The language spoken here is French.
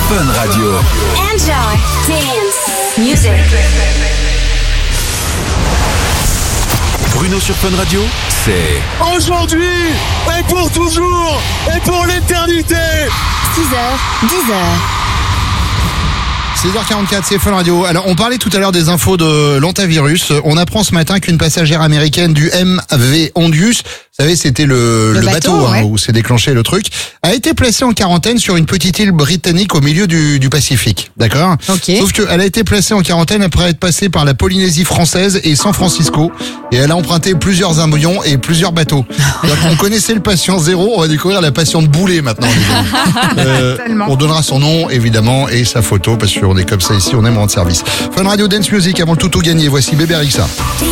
Fun Radio. Enjoy dance music. Bruno sur Fun Radio, c'est aujourd'hui et pour toujours et pour l'éternité. 6h, 10h. 6h44, c'est Fun Radio. Alors, on parlait tout à l'heure des infos de l'antivirus. On apprend ce matin qu'une passagère américaine du MV Ondius, vous savez, c'était le bateau ouais. où s'est déclenché le truc, a été placée en quarantaine sur une petite île britannique au milieu du Pacifique. D'accord ? Ok. Sauf qu'elle a été placée en quarantaine après être passée par la Polynésie française et San Francisco. Et elle a emprunté plusieurs avions et plusieurs bateaux. Donc, on connaissait le patient zéro, on va découvrir la patiente boulet maintenant. Les amis. On donnera son nom, évidemment, et sa photo, parce qu'on est comme ça ici, on aime rendre service. Fun Radio Dance Music avant le tout gagné. Voici Bébé Rixa.